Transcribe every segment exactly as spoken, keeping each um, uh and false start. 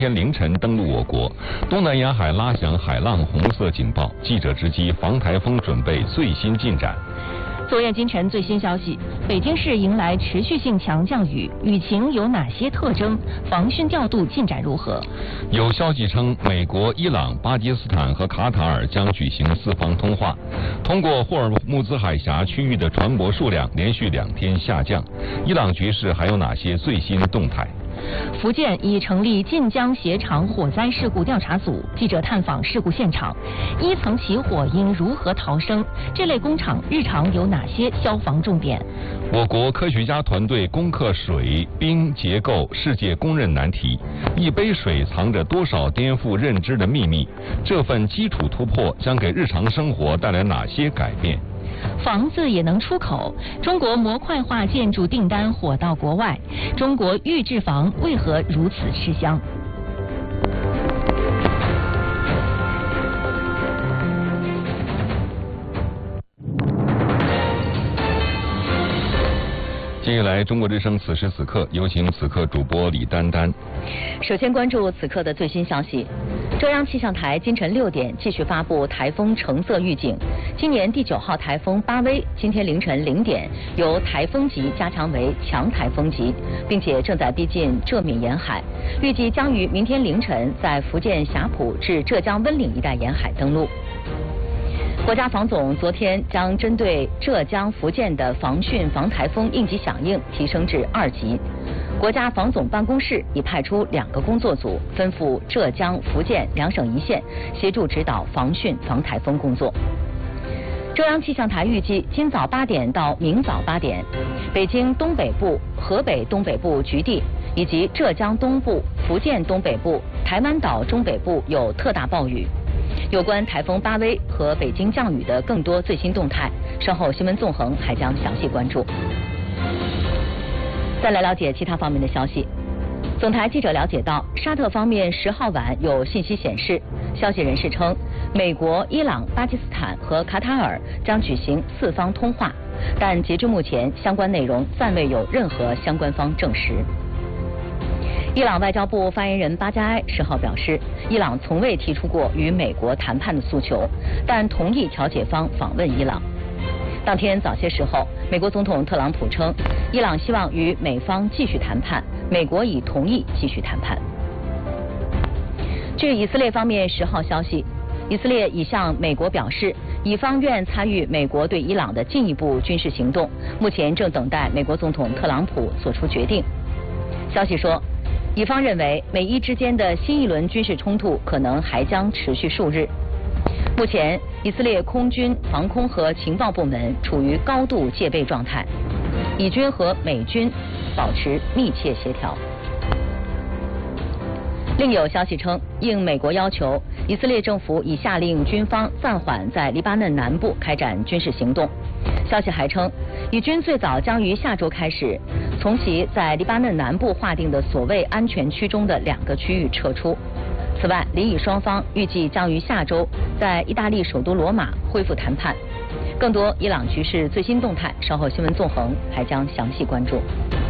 天凌晨登陆我国，东南沿海拉响海浪红色警报。记者直击防台风准备最新进展。 昨夜今晨最新消息，北京市迎来持续性强降雨，雨情有哪些特征？防汛调度进展如何？ 有消息称，美国、伊朗、巴基斯坦和卡塔尔将举行四方通话。通过霍尔木兹海峡区域的船舶数量连续两天下降。伊朗局势还有哪些最新动态？ 福建已成立晋江鞋厂火灾事故调查组，记者探访事故现场，一层起火应如何逃生？这类工厂日常有哪些消防重点？ 我国科学家团队攻克水冰结构世界公认难题，一杯水藏着多少颠覆认知的秘密？这份基础突破将给日常生活带来哪些改变？ 房子也能出口，中国模块化建筑订单火到国外，中国预制房为何如此吃香？ 接下来，中国之声此时此刻，有请此刻主播李丹丹。 首先关注此刻的最新消息。中央气象台今晨六点继续发布台风橙色预警。今年第九号台风巴威今天凌晨零点由台风级加强为强台风级，并且正在逼近浙闽沿海，预计将于明天凌晨在福建霞浦至浙江温岭一带沿海登陆。国家防总昨天将针对浙江、福建的防汛防台风应急响应提升至二级。国家防总办公室已派出两个工作组，分赴浙江、福建两省一线，协助指导防汛防台风工作。中央气象台预计，今早八点到明早八点，北京东北部、河北东北部局地以及浙江东部、福建东北部、台湾岛中北部有特大暴雨。有关台风巴威和北京降雨的更多最新动态，稍后新闻纵横还将详细关注。再来了解其他方面的消息。总台记者了解到，沙特方面十号晚有信息显示，消息人士称，美国、伊朗、巴基斯坦和卡塔尔将举行四方通话，但截至目前，相关内容暂未有任何相关方证实。伊朗外交部发言人巴加埃十号表示，伊朗从未提出过与美国谈判的诉求，但同意调解方访问伊朗。当天早些时候，美国总统特朗普称，伊朗希望与美方继续谈判，美国已同意继续谈判。据以色列方面十号消息，以色列已向美国表示，以方愿参与美国对伊朗的进一步军事行动，目前正等待美国总统特朗普做出决定。消息说，以方认为美伊之间的新一轮军事冲突可能还将持续数日。目前，以色列空军、防空和情报部门处于高度戒备状态，以军和美军保持密切协调。另有消息称，应美国要求，以色列政府已下令军方暂缓在黎巴嫩南部开展军事行动。消息还称，以军最早将于下周开始从其在黎巴嫩南部划定的所谓安全区中的两个区域撤出。此外，黎以双方预计将于下周在意大利首都罗马恢复谈判。更多伊朗局势最新动态，稍后新闻纵横还将详细关注。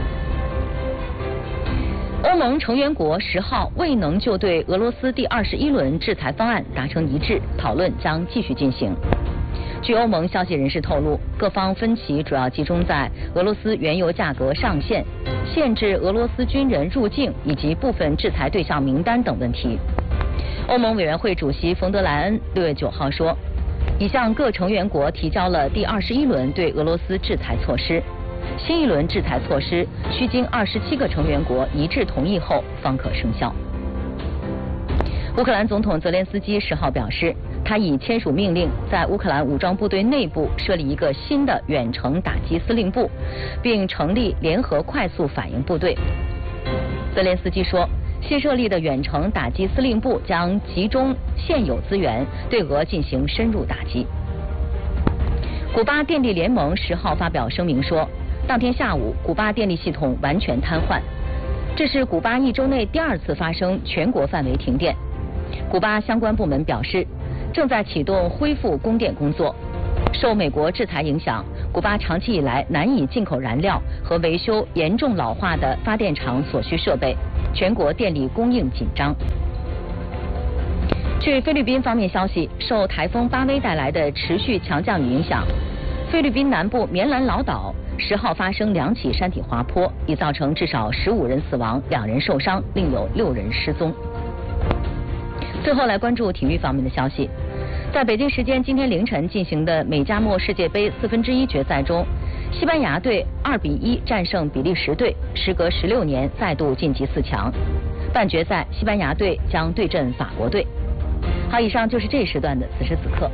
欧盟成员国十号未能就对俄罗斯第二十一轮制裁方案达成一致，讨论将继续进行。据欧盟消息人士透露，各方分歧主要集中在俄罗斯原油价格上限、限制俄罗斯军人入境以及部分制裁对象名单等问题。欧盟委员会主席冯德莱恩六月九号说，已向各成员国提交了第二十一轮对俄罗斯制裁措施，新一轮制裁措施需经二十七个成员国一致同意后方可生效。乌克兰总统泽连斯基十号表示，他已签署命令，在乌克兰武装部队内部设立一个新的远程打击司令部，并成立联合快速反应部队。泽连斯基说，新设立的远程打击司令部将集中现有资源，对俄进行深入打击。古巴电力联盟十号发表声明说，当天下午，古巴电力系统完全瘫痪，这是古巴一周内第二次发生全国范围停电。古巴相关部门表示，正在启动恢复供电工作。受美国制裁影响，古巴长期以来难以进口燃料和维修严重老化的发电厂所需设备。 全国电力供应紧张。据菲律宾方面消息，受台风巴威带来的持续强降雨影响，菲律宾南部棉兰老岛十号发生两起山体滑坡，已造成至少十五人死亡，两人受伤，另有六人失踪。最后来关注体育方面的消息，在北京时间今天凌晨进行的美加墨世界杯四分之一决赛中，西班牙队二比一战胜比利时队，时隔十六年再度晋级四强。半决赛，西班牙队将对阵法国队。好，以上就是这一时段的此时此刻。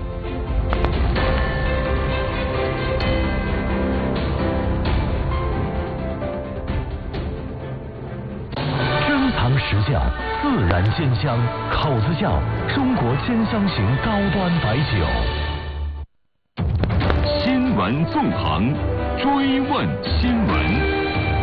珍藏实窖，自然鲜香，口子窖，中国鲜香型高端白酒。 新闻纵横，追问新闻。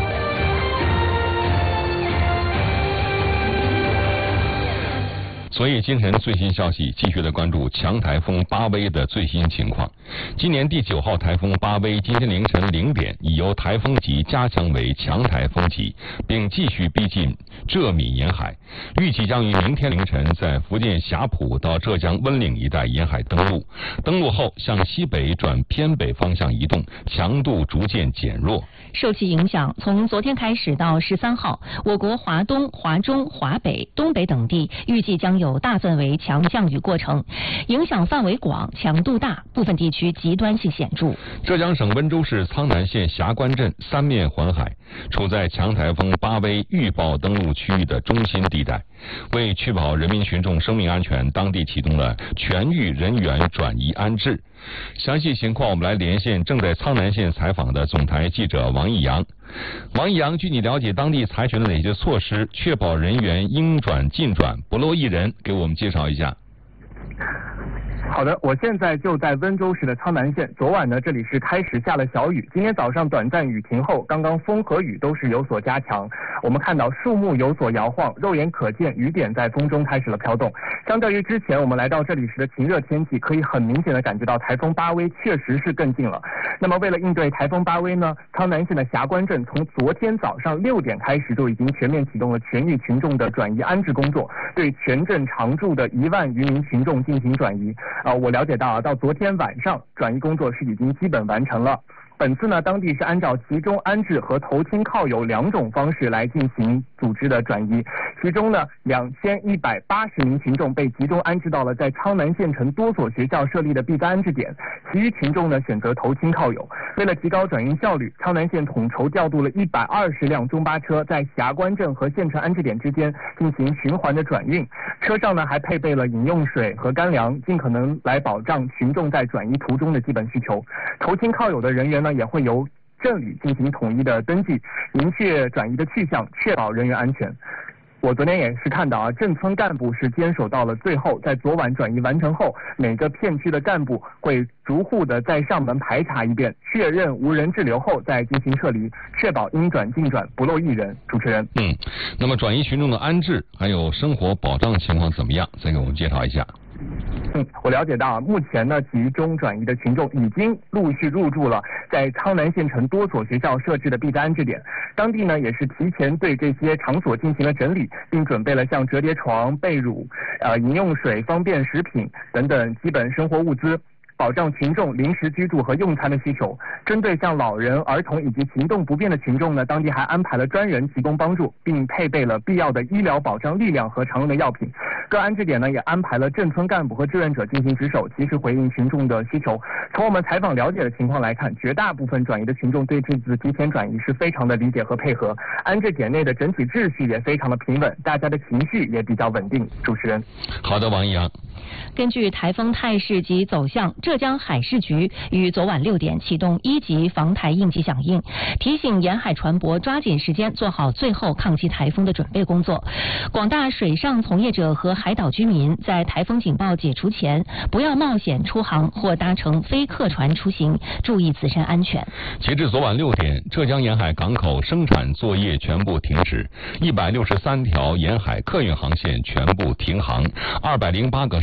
昨夜今晨最新消息，继续的关注强台风巴威的最新情况。今年第九号台风巴威今天凌晨零点已由台风级加强为强台风级，并继续逼近浙闽沿海，预计将于明天凌晨在福建霞浦到浙江温岭一带沿海登陆。登陆后向西北转偏北方向移动，强度逐渐减弱。 受其影响，从昨天开始到十三号，我国华东、华中、华北、东北等地预计将有大范围强降雨过程，影响范围广，强度大，部分地区极端性显著。 浙江省温州市苍南县霞关镇三面环海，处在强台风巴威预报登陆区域的中心地带。为确保人民群众生命安全，当地启动了全域人员转移安置。详细情况我们来连线正在苍南县采访的总台记者王毅阳。王毅阳，据你了解，当地采取了哪些措施，确保人员应转尽转，不落一人？给我们介绍一下。 好的，我现在就在温州市的苍南县。昨晚呢，这里是开始下了小雨，今天早上短暂雨停后，刚刚风和雨都是有所加强。我们看到树木有所摇晃，肉眼可见雨点在风中开始了飘动。相较于之前我们来到这里时的晴热天气，可以很明显的感觉到台风巴威确实是更近了。那么为了应对台风巴威呢，苍南县的霞关镇从昨天早上六点开始就已经全面启动了全域群众的转移安置工作，对全镇常住的一万余名群众进行转移。啊，我了解到啊，到昨天晚上转移工作是已经基本完成了。本次呢，当地是按照集中安置和投亲靠友两种方式来进行组织的转移。其中呢，两千一百八十名群众被集中安置到了在苍南县城多所学校设立的避灾安置点，其余群众呢选择投亲靠友。为了提高转运效率，苍南县统筹调度了一百二十辆中巴车，在霞关镇和县城安置点之间进行循环的转运。车上呢还配备了饮用水和干粮，尽可能来保障群众在转移途中的基本需求。投亲靠友的人员呢也会由镇里进行统一的登记，明确转移的去向，确保人员安全。我昨天也是看到啊，镇村干部是坚守到了最后，在昨晚转移完成后，每个片区的干部会逐户的再上门排查一遍，确认无人滞留后再进行撤离，确保应转尽转，不漏一人。主持人， 嗯，那么转移群众的安置还有生活保障情况怎么样？再给我们介绍一下。 嗯，我了解到，目前呢，集中转移的群众已经陆续入住了在苍南县城多所学校设置的避灾安置点。当地呢，也是提前对这些场所进行了整理，并准备了像折叠床、被褥、呃饮用水、方便食品等等基本生活物资，保障群众临时居住和用餐的需求。针对像老人、儿童以及行动不便的群众呢，当地还安排了专人提供帮助，并配备了必要的医疗保障力量和常用的药品。各安置点呢也安排了镇村干部和志愿者进行值守，及时回应群众的需求。从我们采访了解的情况来看，绝大部分转移的群众对这次提前转移是非常的理解和配合，安置点内的整体秩序也非常的平稳，大家的情绪也比较稳定。主持人， 好的，王一阳。 根据台风态势及走向，浙江海事局于昨晚六点启动一级防台应急响应，提醒沿海船舶抓紧时间做好最后抗击台风的准备工作。广大水上从业者和海岛居民在台风警报解除前，不要冒险出航或搭乘非客船出行，注意自身安全。 截至昨晚六点，浙江沿海港口生产作业全部停止，一百六十三条沿海客运航线全部停航，二百零八个涉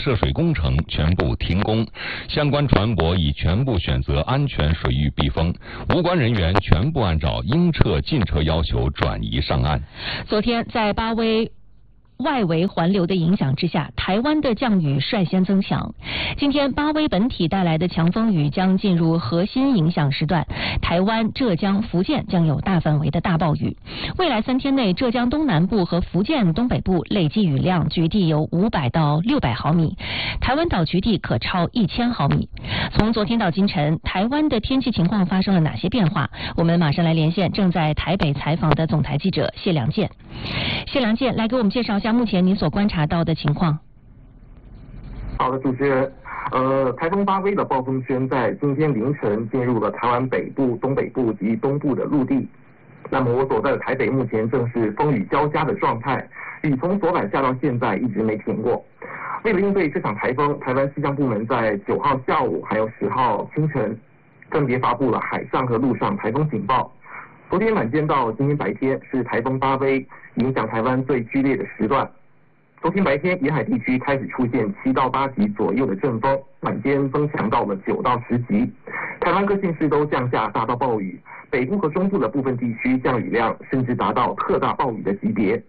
涉水工程全部停工，相关船舶已全部选择安全水域避风，无关人员全部按照应撤尽撤要求转移上岸。 昨天在巴威外围环流的影响之下，台湾的降雨率先增强。今天巴威本体带来的强风雨将进入核心影响时段，台湾、浙江、福建将有大范围的大暴雨。未来三天内，浙江东南部和福建东北部累计雨量局地有五百到六百毫米，台湾岛局地可超一千毫米。从昨天到今晨，台湾的天气情况发生了哪些变化？我们马上来连线正在台北采访的总台记者谢良健。谢良健，来给我们介绍一下目前您所观察到的情况。 好的，主持人，呃，台风巴威的暴风圈在今天凌晨进入了台湾北部、东北部及东部的陆地。那么我所在的台北目前正是风雨交加的状态，雨从昨晚下到现在一直没停过。为了应对这场台风，台湾气象部门在九号下午还有十号清晨分别发布了海上和陆上台风警报。昨天晚间到今天白天是台风巴威影响台湾最剧烈的时段。昨天白天沿海地区开始出现七到八级左右的阵风，晚间增强到了九到十级。台湾各县市都降下大到暴雨，北部和中部的部分地区降雨量甚至达到特大暴雨的级别。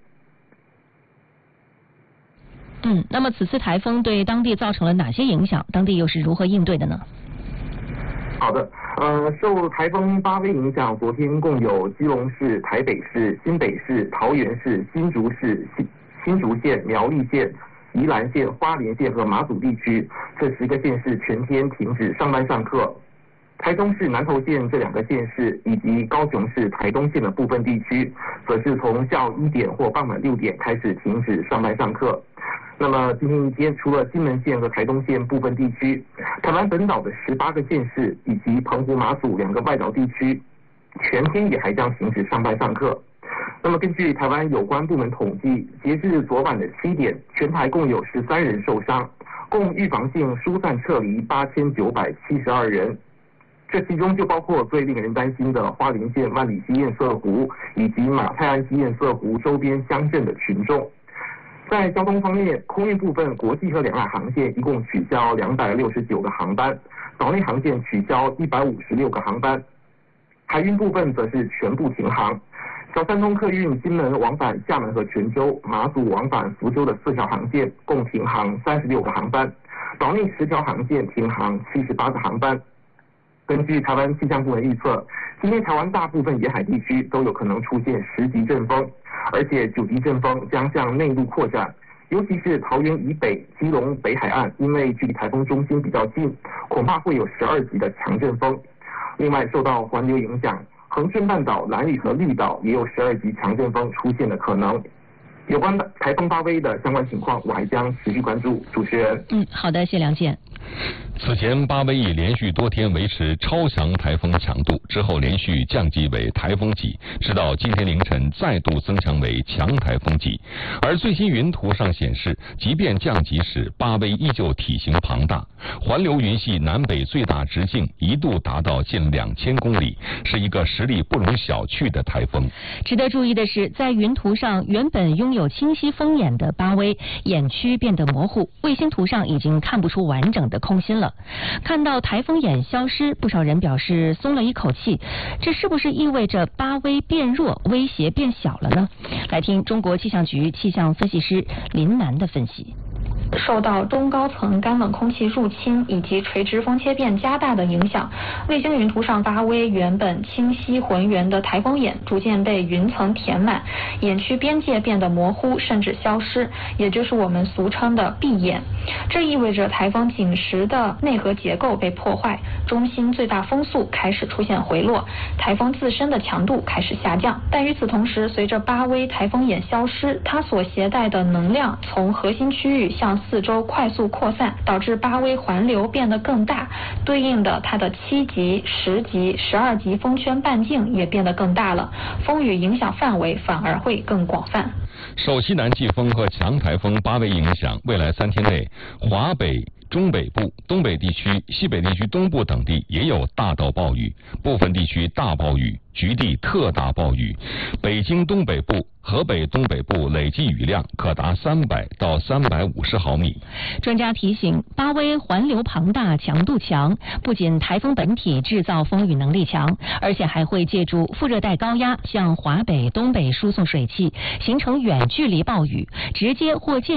嗯，那么此次台风对当地造成了哪些影响？当地又是如何应对的呢？ 好的，呃，受台风巴威影响，昨天共有基隆市、台北市、新北市、桃园市、新竹市、新新竹县、苗栗县、宜兰县、花莲县和马祖地区这十个县市全天停止上班上课。台中市南投县这两个县市以及高雄市台东县的部分地区，则是从下午一点或傍晚六点开始停止上班上课。那么今天一天，除了金门县和台东县部分地区，台湾本岛的十八个县市以及澎湖、马祖两个外岛地区，全天也还将停止上班上课。那么根据台湾有关部门统计，截至昨晚的七点，全台共有十三人受伤，共预防性疏散撤离八千九百七十二人。这其中就包括最令人担心的花莲县万里溪堰塞湖以及马太安溪堰塞湖周边乡镇的群众。在交通方面，空运部分国际和两岸航线一共取消两百六十九个航班，岛内航线取消一百五十六个航班，海运部分则是全部停航。小三通客运金门往返厦门和泉州、马祖往返福州的四条航线共停航三十六个航班，岛内十条航线停航七十八个航班。根据台湾气象部门预测，今天台湾大部分沿海地区都有可能出现十级阵风，而且九级阵风将向内陆扩展，尤其是桃园以北、基隆北海岸，因为距离台风中心比较近，恐怕会有十二级的强阵风。另外，受到环流影响，恒春半岛、兰屿和绿岛也有十二级强阵风出现的可能。有关台风巴威的相关情况，我还将持续关注。主持人， 嗯，好的，谢良健。 此前，巴威已连续多天维持超强台风强度，之后连续降级为台风级，直到今天凌晨再度增强为强台风级。而最新云图上显示，即便降级时，巴威依旧体型庞大，环流云系南北最大直径一度达到近两千公里，是一个实力不容小觑的台风。 值得注意的是，在云图上原本拥有清晰风眼的巴威，眼区变得模糊，卫星图上已经看不出完整的空心了。看到台风眼消失，不少人表示松了一口气，这是不是意味着巴威变弱，威胁变小了呢？来听中国气象局气象分析师林楠的分析。 受到中高层干冷空气入侵以及垂直风切变加大的影响，卫星云图上巴威原本清晰浑圆的台风眼逐渐被云层填满，眼区边界变得模糊甚至消失，也就是我们俗称的闭眼。这意味着台风紧实的内核结构被破坏，中心最大风速开始出现回落，台风自身的强度开始下降。但与此同时，随着巴威台风眼消失，它所携带的能量从核心区域向四周快速扩散，导致巴威环流变得更大，对应的它的七级、十级、十二级风圈半径也变得更大了，风雨影响范围反而会更广泛。 受西南季风和强台风巴威影响，未来三天内，华北、 中北部、东北地区、西北地区东部等地也有大到暴雨，部分地区大暴雨，局地特大暴雨。北京东北部、河北东北部累计雨量可达三百到三百五十毫米。 专家提醒，巴威环流庞大，强度强，不仅台风本体制造风雨能力强，而且还会借助副热带高压向华北、东北输送水汽，形成远距离暴雨，直接或间